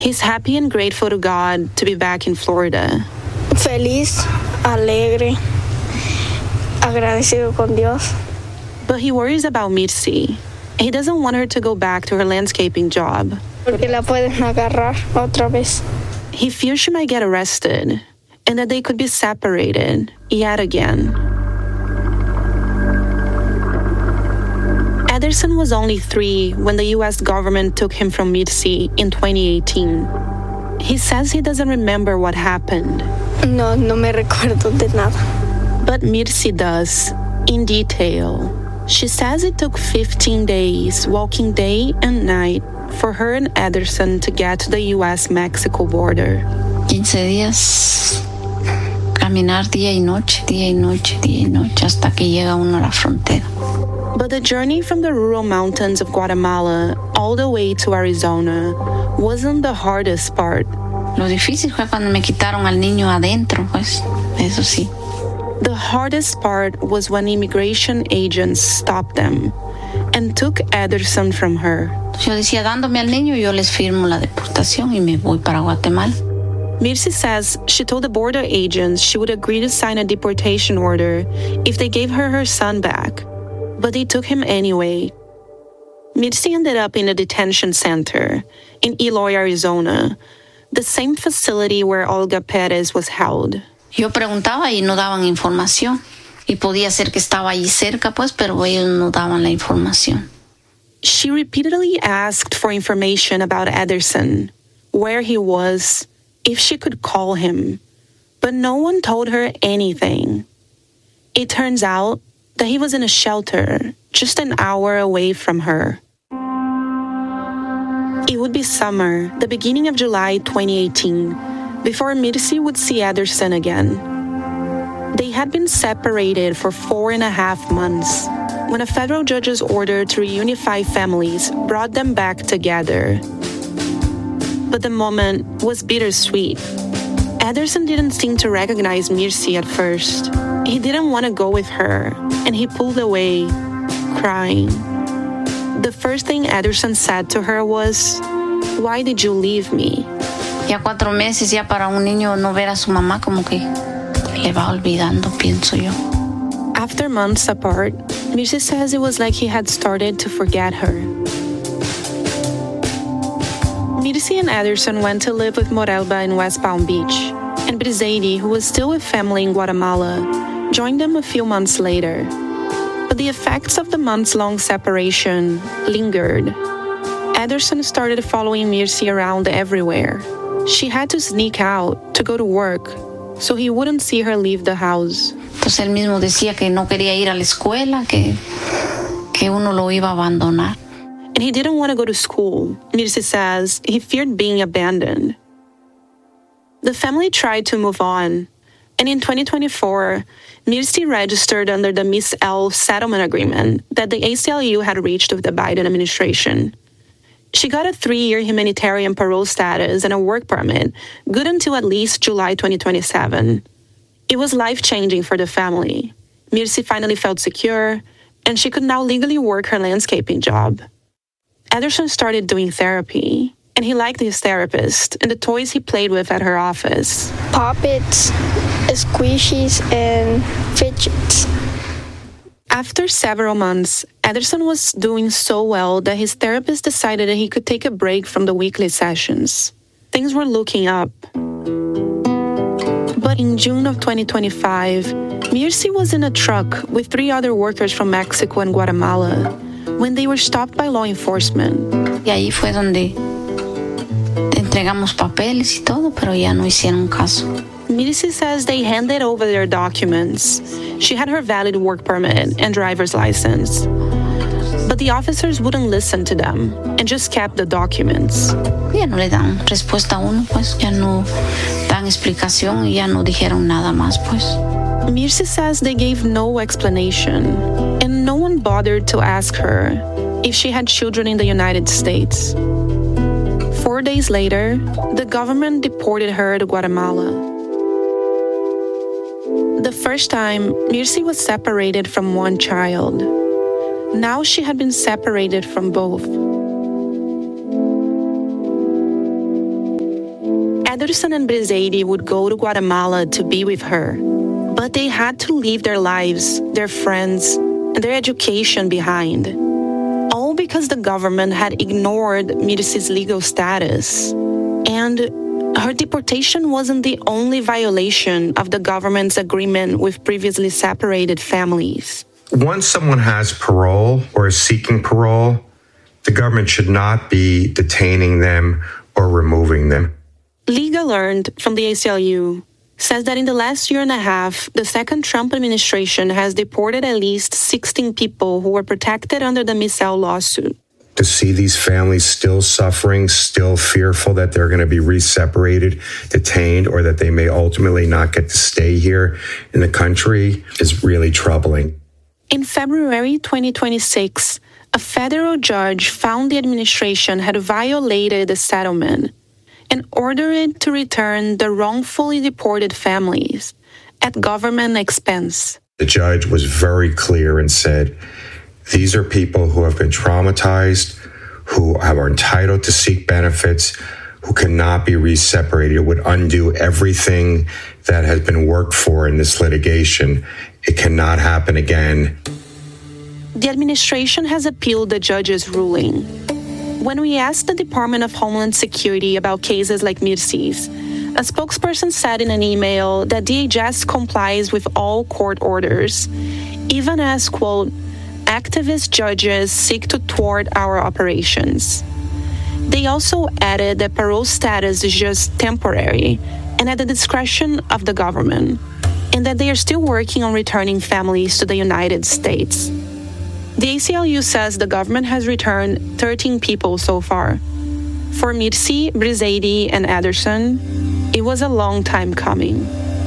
He's happy and grateful to God to be back in Florida. Feliz, alegre, agradecido con Dios. But he worries about Mirsi. He doesn't want her to go back to her landscaping job. Porque la pueden agarrar otra vez. He fears she might get arrested and that they could be separated yet again. Ederson was only 3 when the U.S. government took him from Mirsi in 2018. He says he doesn't remember what happened. No me recuerdo de nada. But Mirsi does, in detail. She says it took 15 days, walking day and night, for her and Ederson to get to the U.S.-Mexico border. 15 días, caminar día y noche, día y noche, día y noche, hasta que llega uno a la frontera. But the journey from the rural mountains of Guatemala all the way to Arizona wasn't the hardest part. Lo difícil fue cuando me quitaron al niño adentro, pues, eso sí. The hardest part was when immigration agents stopped them and took Ederson from her. Yo decía, dándome al niño, yo les firmo la deportación y me voy para Guatemala. Mirsi says she told the border agents she would agree to sign a deportation order if they gave her her son back, but they took him anyway. Mirsi ended up in a detention center in Eloy, Arizona, the same facility where Olga Perez was held. Yo preguntaba y no daban información. Y podía ser que estaba allí cerca, pues, pero ellos no daban la información. She repeatedly asked for information about Ederson, where he was, if she could call him, but no one told her anything. It turns out that he was in a shelter just an hour away from her. It would be summer, the beginning of July 2018, before Mirsi would see Ederson again. They had been separated for 4.5 months when a federal judge's order to reunify families brought them back together. But the moment was bittersweet. Ederson didn't seem to recognize Mirsi at first. He didn't want to go with her, and he pulled away, crying. The first thing Ederson said to her was, "Why did you leave me?" Ya 4 meses ya para un niño no ver a su mamá como que le va olvidando, pienso yo. After months apart, Mirsi says it was like he had started to forget her. Mirsi and Ederson went to live with Morelba in West Palm Beach, and Briseidi, who was still with family in Guatemala, joined them a few months later. But the effects of the months-long separation lingered. Ederson started following Mirsi around everywhere. She had to sneak out to go to work, so he wouldn't see her leave the house. Entonces él mismo decía que no quería ir a la escuela, que uno lo iba a abandonar. And he didn't want to go to school. Mirsi says he feared being abandoned. The family tried to move on, and in 2024, Mirsi registered under the Miss L settlement agreement that the ACLU had reached with the Biden administration. She got a 3-year humanitarian parole status and a work permit, good until at least July 2027. It was life-changing for the family. Mirsi finally felt secure, and she could now legally work her landscaping job. Ederson started doing therapy, and he liked his therapist and the toys he played with at her office. Puppets, squishies, and fidgets. After several months, Ederson was doing so well that his therapist decided that he could take a break from the weekly sessions. Things were looking up. But in June of 2025, Mirsi was in a truck with 3 other workers from Mexico and Guatemala when they were stopped by law enforcement. Y ahí fue donde entregamos papeles y todo, pero ya no hicieron caso. Mirsi says they handed over their documents. She had her valid work permit and driver's license. But the officers wouldn't listen to them and just kept the documents. Ya no le dan respuesta a uno, pues ya no dan explicación y ya no dijeron nada más, pues. Mirsi says they gave no explanation, and no one bothered to ask her if she had children in the United States. 4 days later, the government deported her to Guatemala. The first time, Mirsi was separated from one child. Now she had been separated from both. Ederson and Briseide would go to Guatemala to be with her, but they had to leave their lives, their friends, and their education behind, all because the government had ignored Mirci's legal status. And her deportation wasn't the only violation of the government's agreement with previously separated families. Once someone has parole or is seeking parole, the government should not be detaining them or removing them. Liga learned from the ACLU says that in the last year and a half, the second Trump administration has deported at least 16 people who were protected under the Missel lawsuit. To see these families still suffering, still fearful that they're going to be re-separated, detained, or that they may ultimately not get to stay here in the country is really troubling. In February 2026, a federal judge found the administration had violated the settlement and ordered it to return the wrongfully deported families at government expense. The judge was very clear and said, these are people who have been traumatized, who are entitled to seek benefits, who cannot be re-separated. It would undo everything that has been worked for in this litigation. It cannot happen again. The administration has appealed the judge's ruling. When we asked the Department of Homeland Security about cases like Mirci's, a spokesperson said in an email that DHS complies with all court orders, even as, quote, activist judges seek to thwart our operations. They also added that parole status is just temporary and at the discretion of the government, and that they are still working on returning families to the United States. The ACLU says the government has returned 13 people so far. For Mirci, Briseide, and Ederson, it was a long time coming.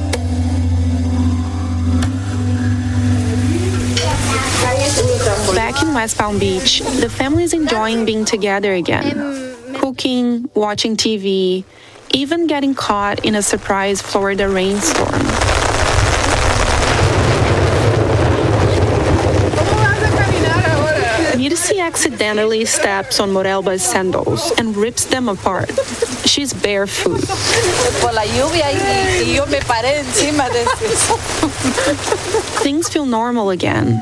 Back in West Palm Beach, the family is enjoying being together again, cooking, watching TV, even getting caught in a surprise Florida rainstorm. Mirci accidentally steps on Morelba's sandals and rips them apart. She's barefoot. Things feel normal again.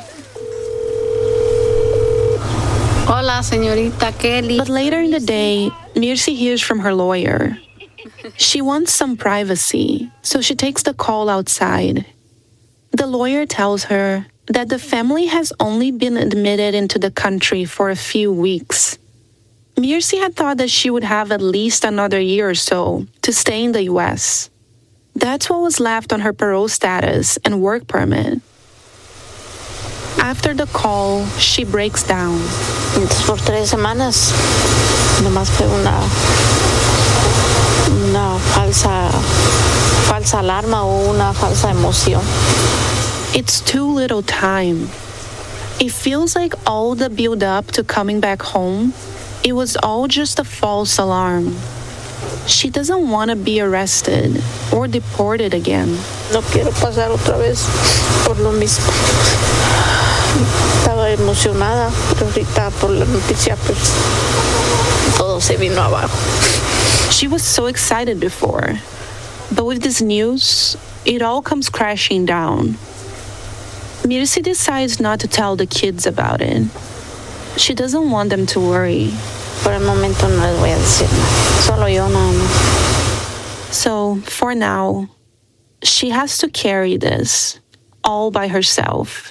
Hola, señorita Kelly. But later in the day, Mirci hears from her lawyer. She wants some privacy, so she takes the call outside. The lawyer tells her that the family has only been admitted into the country for a few weeks. Mirci had thought that she would have at least another year or so to stay in the U.S. That's what was left on her parole status and work permit. After the call, she breaks down. Entonces, por 3 semanas, nomás fue una falsa alarma o una falsa emoción. It's too little time. It feels like all the build-up to coming back home, it was all just a false alarm. She doesn't want to be arrested or deported again. No quiero pasar otra vez por lo mismo. Estaba emocionada, pero ahorita por la noticia, pues todo se vino abajo. She was so excited before, but with this news, it all comes crashing down. Mirci decides not to tell the kids about it. She doesn't want them to worry. Por el momento no les voy a decir nada. Solo yo nada más. So, for now, she has to carry this all by herself.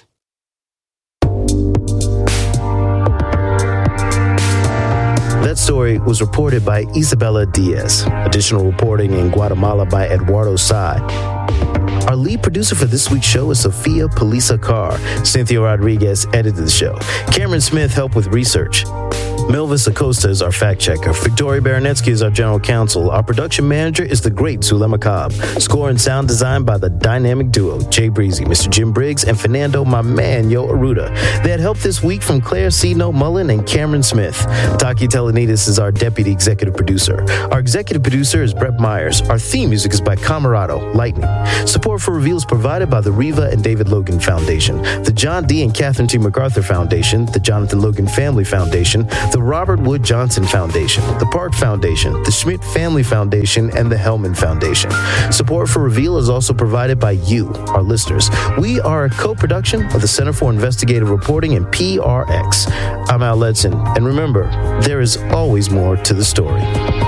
That story was reported by Isabella Diaz. Additional reporting in Guatemala by Eduardo Sai. Our lead producer for this week's show is Sofia Polisa Carr. Cynthia Rodriguez edited the show. Cameron Smith helped with research. Melvis Acosta is our fact checker. Victoria Baranetsky is our general counsel. Our production manager is the great Zulema Cobb. Score and sound design by the dynamic duo, Jay Breezy, Mr. Jim Briggs, and Fernando, my man, Yo Aruda. They had help this week from Claire C. No Mullen and Cameron Smith. Taki Telenides is our deputy executive producer. Our executive producer is Brett Myers. Our theme music is by Camarado, Lightning. Support Support for Reveal is provided by the Reva and David Logan Foundation, the John D. and Catherine T. MacArthur Foundation, the Jonathan Logan Family Foundation, the Robert Wood Johnson Foundation, the Park Foundation, the Schmidt Family Foundation, and the Hellman Foundation. Support for Reveal is also provided by you, our listeners. We are a co-production of the Center for Investigative Reporting and PRX. I'm Al Ledson, and remember, there is always more to the story.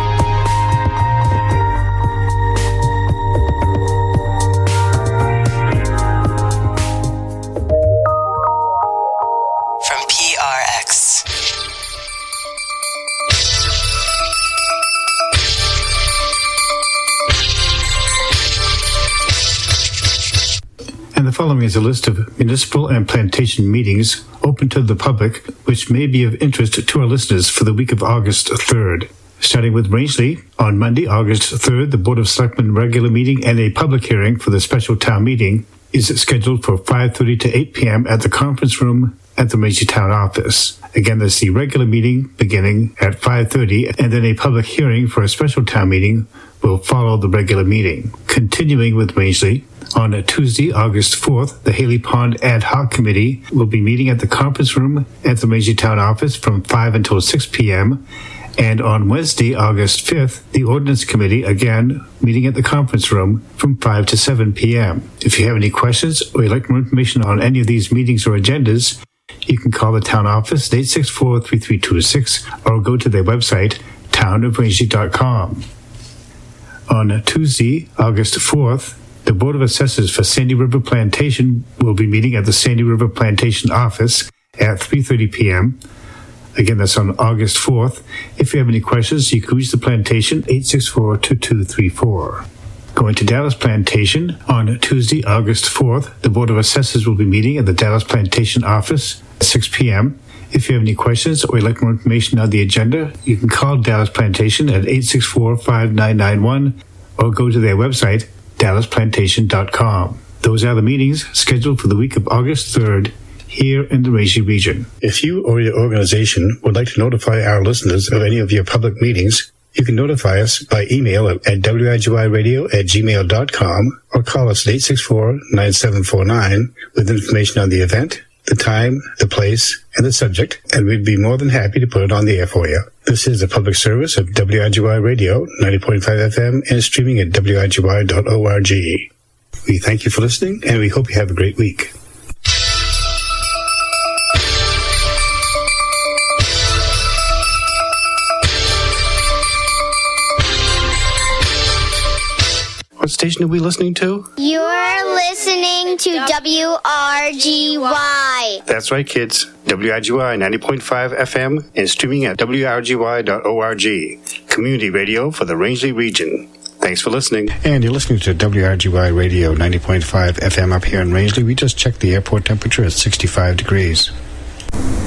And the following is a list of municipal and plantation meetings open to the public, which may be of interest to our listeners for the week of August 3rd. Starting with Rangeley, on Monday, August 3rd, the Board of Selectmen regular meeting and a public hearing for the special town meeting is scheduled for 5:30 to 8 p.m. at the conference room at the Rangeley Town Office. Again, there's the regular meeting beginning at 5:30, and then a public hearing for a special town meeting will follow the regular meeting. Continuing with Rangeley, on Tuesday, August 4th, the Haley Pond Ad Hoc Committee will be meeting at the conference room at the Rangeley Town Office from 5 until 6 p.m., and on Wednesday, August 5th, the Ordinance Committee, again, meeting at the conference room from 5 to 7 p.m. If you have any questions or you'd like more information on any of these meetings or agendas, you can call the town office at 864-3326 or go to their website, townofrangeley.com. On Tuesday, August 4th, the Board of Assessors for Sandy River Plantation will be meeting at the Sandy River Plantation office at 3:30 p.m. Again, that's on August 4th. If you have any questions, you can reach the plantation 864-2234. Going to Dallas Plantation, on Tuesday, August 4th, the Board of Assessors will be meeting at the Dallas Plantation office at 6 p.m. If you have any questions or you'd like more information on the agenda, you can call Dallas Plantation at 864-5991 or go to their website, dallasplantation.com. Those are the meetings scheduled for the week of August 3rd here in the Rangeley region. If you or your organization would like to notify our listeners of any of your public meetings, you can notify us by email at wiguradio@gmail.com or call us at 864-9749 with information on the event, the time, the place, and the subject, and we'd be more than happy to put it on the air for you. This is a public service of WIGY Radio, 90.5 FM, and streaming at WIGY.org. We thank you for listening, and we hope you have a great week. What station are we listening to? You're listening to WRGY. That's right, kids. WRGY 90.5 FM and streaming at WRGY.org. Community radio for the Rangeley region. Thanks for listening. And you're listening to WRGY Radio 90.5 FM up here in Rangeley. We just checked the airport temperature at 65 degrees.